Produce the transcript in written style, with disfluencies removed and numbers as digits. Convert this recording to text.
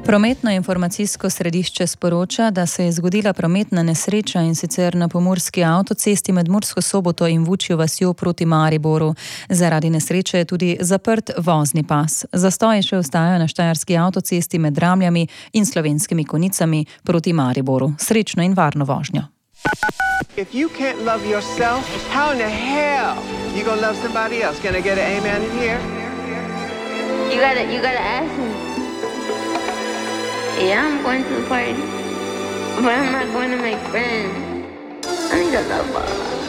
Prometno-informacijsko središče sporoča, da se je zgodila prometna nesreča, in sicer na pomurski avtocesti med Mursko Soboto in Vučjo vasjo proti Mariboru. Zaradi nesreče je tudi zaprt vozni pas. Zastoji še ostajajo na štajerski avtocesti med Dramljami in Slovenskimi Konjicami proti Mariboru. Srečno in varno vožnjo. If you can't love yourself, how in the hell you gonna love somebody else? Can I get an amen in here? You gotta ask me. Yeah, I'm going to the party, but I'm not going to make friends. I need a lover.